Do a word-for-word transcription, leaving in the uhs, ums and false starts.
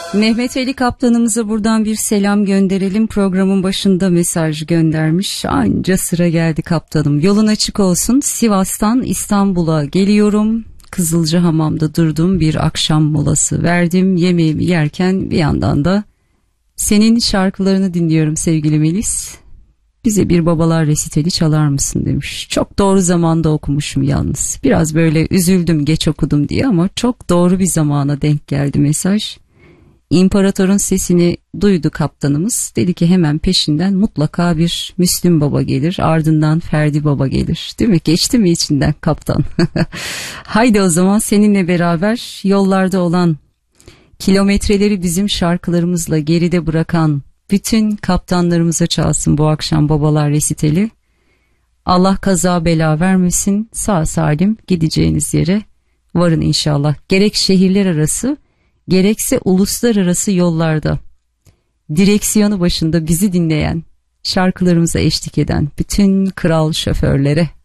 Mehmet Ali Kaptanımıza buradan bir selam gönderelim. Programın başında mesaj göndermiş. Anca sıra geldi kaptanım. Yolun açık olsun. Sivas'tan İstanbul'a geliyorum. Kızılcahamam'da durdum, bir akşam molası verdim. Yemeğimi yerken bir yandan da senin şarkılarını dinliyorum sevgili Melis. Bize bir babalar resitali çalar mısın demiş. Çok doğru zamanda okumuşum yalnız. Biraz böyle üzüldüm geç okudum diye ama çok doğru bir zamana denk geldi mesaj. İmparatorun sesini duydu kaptanımız. Dedi ki hemen peşinden mutlaka bir Müslüm Baba gelir. Ardından Ferdi Baba gelir. Değil mi? Geçti mi içinden kaptan? Haydi o zaman seninle beraber yollarda olan, kilometreleri bizim şarkılarımızla geride bırakan bütün kaptanlarımıza çalsın bu akşam babalar resitali. Allah kaza bela vermesin. Sağ salim gideceğiniz yere varın inşallah. Gerek şehirler arası, gerekse uluslararası yollarda direksiyonu başında bizi dinleyen, şarkılarımıza eşlik eden bütün kral şoförlere